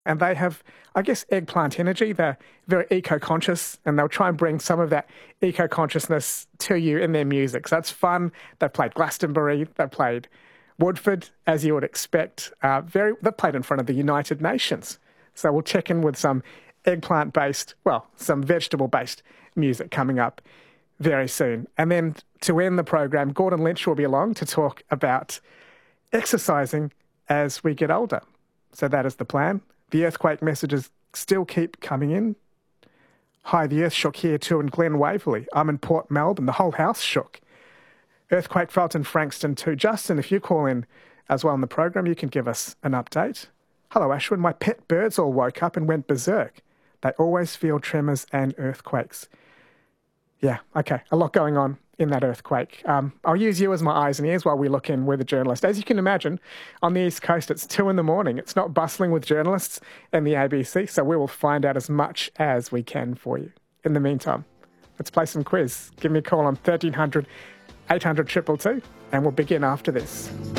And they have, I guess, eggplant energy. They're very eco-conscious, and they'll try and bring some of that eco-consciousness to you in their music. So that's fun. They've played Glastonbury. They've played Woodford, as you would expect. They've played in front of the United Nations. So we'll check in with some eggplant-based, some vegetable-based music coming up very soon. And then to end the program, Gordon Lynch will be along to talk about exercising as we get older. So that is the plan. The earthquake messages still keep coming in. Hi, the earth shook here too in Glen Waverley. I'm in Port Melbourne. The whole house shook. Earthquake felt in Frankston too. Justin, if you call in as well in the program, you can give us an update. Hello, Ashwin. My pet birds all woke up and went berserk. They always feel tremors and earthquakes. Yeah, okay. A lot going on in that earthquake. I'll use you as my eyes and ears while we look in with a journalist. As you can imagine, on the East Coast, it's 2 a.m. It's not bustling with journalists in the ABC, so we will find out as much as we can for you. In the meantime, let's play some quiz. Give me a call on 1300 800 222, and we'll begin after this.